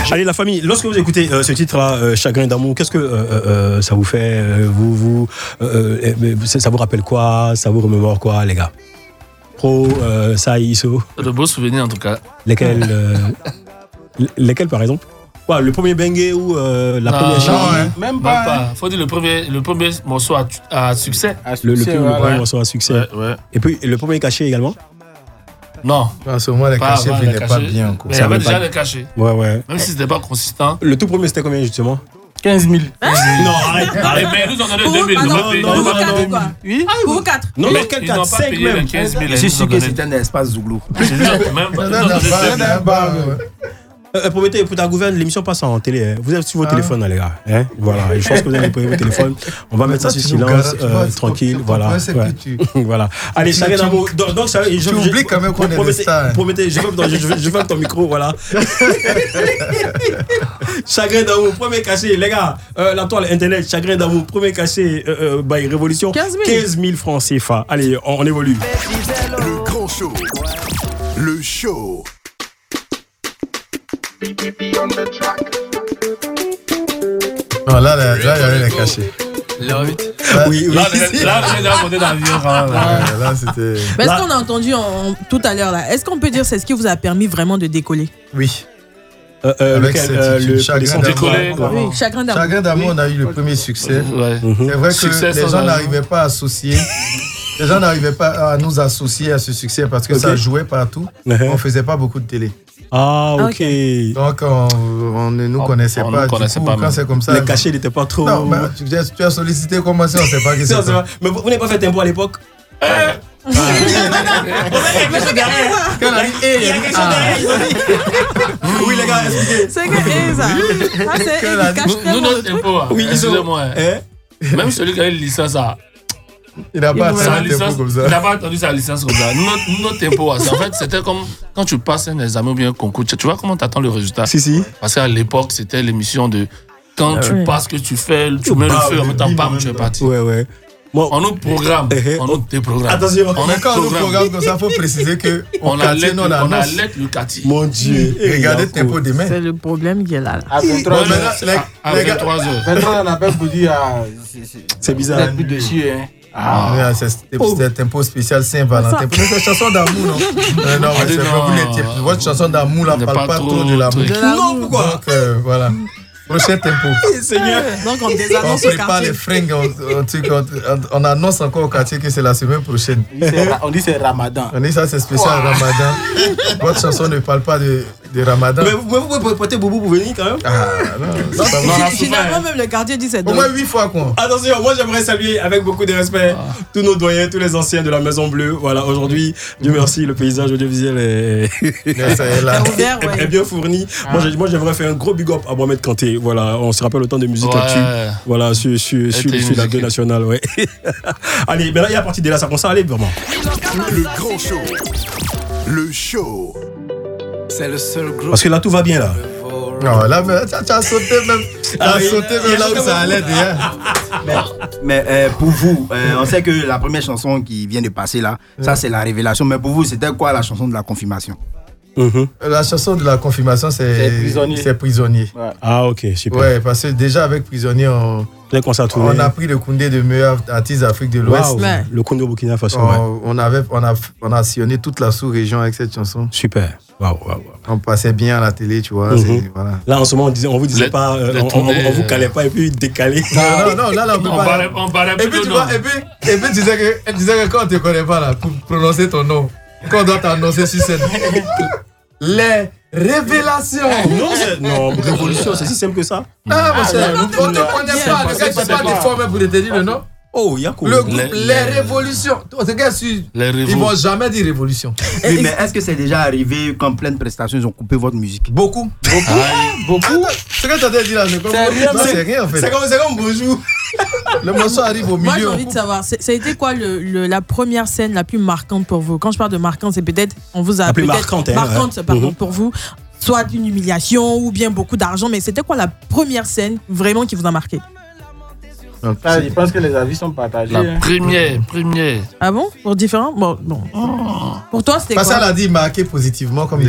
Allez, la famille, lorsque vous écoutez ce titre-là, Chagrin d'amour, qu'est-ce que ça vous fait ça vous rappelle quoi? Ça vous remémore quoi, les gars? Ça, Isso. De beaux souvenirs, en tout cas. Lesquels, par exemple? Quoi, le premier bengue ou la première chanson? Même pas. Faut dire le premier morceau à succès. Le premier morceau à succès. Ouais. Et puis, le premier cachet également? Non. En ce moment, les cachets ne venaient pas bien. Mais il y avait déjà les cachets. Ouais. Même si c'était pas consistant. Le tout premier, c'était combien, justement? 15 000. Non, arrête. Mais nous, on donnait 2 000. Pour 4 quoi? Oui. Pour 4. Non, mais Ils n'ont pas payé les 15 000. Je suis sûr que c'était un espace Zouglou. Même pas. Promettez, pour ta gouverne, l'émission passe en télé. Vous êtes sur vos téléphones, les gars. Voilà. Et je pense que vous allez prendre vos téléphones. On va mettre ça sur silence, tranquille. Voilà. Voilà. Allez, Chagrin d'amour. Donc, tu oublies quand même qu'on est des stars. Promettez, je ferme ton micro, voilà. Chagrin d'amour, premier cachet. Les gars, la toile internet, Chagrin d'amour, premier cachet, by Révolution. 15 000 francs CFA. Allez, on évolue. Le grand show. Le show. Non, là, il y avait les cachets. Oui. Là, on est dans le d'avion. Là, c'était. Mais est-ce qu'on a entendu tout à l'heure là? Est-ce qu'on peut dire c'est ce qui vous a permis vraiment de décoller? Oui. Avec le Chagrin d'amour. Oui, Chagrin d'amour. Chagrin d'amour, on a eu le premier succès. C'est vrai que les gens n'arrivaient pas à associer. Les gens n'arrivaient pas à nous associer à ce succès parce que ça jouait partout. On faisait pas beaucoup de télé. Ah, ok. Donc, on ne nous connaissait pas. Quand c'est comme ça. Les cachets n'étaient pas trop. Non, mais tu as sollicité comment ça, on ne sait pas qui c'est. Mais vous n'avez pas fait tempo à l'époque? Mais je gagnais. Quand on a dit, il y a quelque chose derrière. Oui, les gars, expliquez. C'est que ça. C'est cache nous, notre tempo. Oui, excusez-moi. Même celui qui a une licence, il n'a pas attendu tempo comme ça. Il n'a pas attendu sa licence comme ça. Notre tempo, en fait, c'était comme quand tu passes un examen ou bien un concours. Tu vois comment tu attends le résultat? Si. Parce qu'à l'époque, c'était l'émission de quand tu passes, que tu fais, tu mets le feu, en même temps, bam, tu es parti. Ouais. On nous programme, on nous déprogramme. Attention, quand on nous programme comme ça, il faut préciser qu'on allait le quartier. Mon Dieu. Regardez le tempo demain. C'est le problème qui est là. À 23 à 23 heures. Maintenant, on appelle pour dire. C'est bizarre. Vous êtes plus dessus, hein. C'est un tempo spécial Saint-Valentin. C'est une chanson d'amour, non? Non, mais c'est pas vous les types. Votre chanson d'amour, là, parle pas trop de l'amour. Non, pourquoi? Donc, voilà. Prochain tempo. Seigneur. Donc, on désannonce au prépare quartier. les fringues. On annonce encore au quartier que c'est la semaine prochaine. On dit c'est Ramadan. On dit ça, c'est spécial Ramadan. Votre chanson ne parle pas de Ramadan. Mais vous pouvez porter Boubou pour venir quand même? Ah, non. Finalement, même le quartier dit c'est Au moins 8 fois, quoi. Attention, moi j'aimerais saluer avec beaucoup de respect tous nos doyens, tous les anciens de la Maison Bleue. Voilà, aujourd'hui, Dieu merci, le paysage audiovisuel est bien fourni. Moi j'aimerais faire un gros big up à Mohamed Kanté. Voilà, on se rappelle autant de musique actuelle. Voilà, sur la gueule nationale, ouais. Allez, mais là, il y a parti de là, ça commence à aller vraiment. Le grand show. Le show. C'est le seul groupe. Parce que là, tout va bien là. Non, là, tu as sauté même. Tu as sauté même là où ça allait déjà. Mais pour vous, on sait que la première chanson qui vient de passer là, ça c'est la révélation. Mais pour vous, c'était quoi la chanson de la confirmation? La chanson de la confirmation, c'est Prisonnier. Ouais. Ah, ok, super. Ouais, parce que déjà avec Prisonnier, on a pris le Koundé de meilleur artiste d'Afrique de l'Ouest. Wow. Ouais. Le Koundé au Burkina Faso. On a sillonné toute la sous-région avec cette chanson. Super. Wow. On passait bien à la télé, tu vois. Voilà. Là, en ce moment, on vous disait pas, on vous calait pas et puis décalé. Non, là, on peut pas. On parlait et puis, tu vois, et puis tu disais que quand on te connaît pas, là, pour prononcer ton nom, quand on doit t'annoncer sur scène. Les révélations. Non, révolution, c'est si simple que ça. Ah, mon cher, on ne te connaît pas. Le gars, tu n'as pas de forme pour te dire le nom. Oh, Yako. Le groupe Les Révolutions. Ce gars, ils ne vont jamais dire révolution. Oui, mais est-ce que c'est déjà arrivé qu'en pleine prestation, ils ont coupé votre musique? Beaucoup. Ce que tu as dit là, c'est rien en fait. C'est comme bonjour. Le morceau arrive au milieu. Moi, j'ai envie de savoir, ça a été quoi la première scène la plus marquante pour vous? Quand je parle de marquante, c'est peut-être, on vous a la plus marquante, pardon, pour vous, soit une humiliation ou bien beaucoup d'argent, mais c'était quoi la première scène vraiment qui vous a marqué? Je pense que les avis sont partagés. La première. Ah bon? Pour différents? Bon. Pour toi, c'était quoi? Parce qu'elle a dit marqué positivement comme